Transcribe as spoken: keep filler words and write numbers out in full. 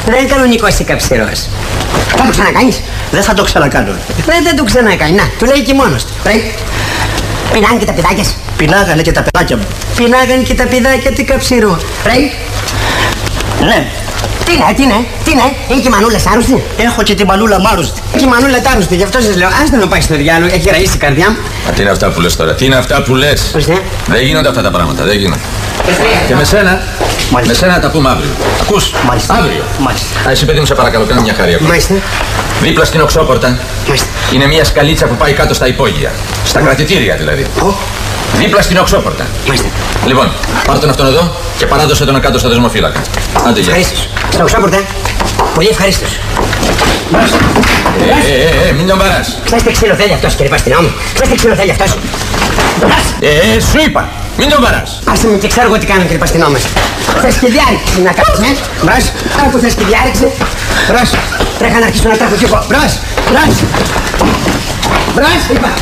Δεν είναι κανονικός ή καψιρός. Θα το ξανακάνεις? Δεν θα το ξανακάνω. Δεν, δεν το ξανακάνει. Να, του λέει και μόνος του. Πρέπει. Πεινάνε και τα παιδάκια σου. Πεινάγανε και τα παιδάκια μου. Πεινάγανε και τα παιδάκια του καψιρού. Πρέπει. Ναι. Τι είναι, τι είναι, τι είναι, είναι και η μανούλα άρρωστη. Έχω και τη μανούλα μ' άρρωστη. Και η μανούλα άρρωστη, γι' αυτό σας λέω. Άστα να πάει στο διάλογο, έχει ραίσει η καρδιά μου. Α, τι είναι αυτά που λες τώρα, τι είναι αυτά που λες. Δεν γίνονται αυτά τα πράγματα, δεν γίνονται. Και με σένα, με σένα να τα πούμε αύριο. Ακούς, Μάλιστα. αύριο. Μάλιστα. Α, εσύ παιδί μου σε παρακαλώ, κάνε μια χάρη. Μάλιστα. Δίπλα στην οξόπορτα Μάλιστα. είναι μια σκαλίτσα που πάει κάτω στα υπόγεια. Στα κρατητήρια δηλαδή. Ω. Δίπλα στην οξόπορτα. Μάλιστα. Λοιπόν, πάρ' τον αυτόν εδώ και παράδοσε τον κάτω στο δεσμοφύλακα. Άντε, γεια. Ευχαρίστως. Στην οξόπορτα. Πολύ ευχαρίστως. Ε, ε, ε, ε, μην τον παράς. Ξέρετε ξύλο θέλει αυτός, κύριε Παστινό μου. Ξέρετε ξύλο θέλει αυτός. Ε, ε, σου είπα, μην τον παράς. Άσε με και ξέρω εγώ τι κάνω, κύριε Παστινό μας. Θες και διάρρηξη να κάνεις, ε. Μπρος. Άρα που θες και διάρρηξη. Μπρος. Τρέχα να αρχίσω να τρέχω κι εγώ. Μπρος. Μπρος. Μπρος, είπα.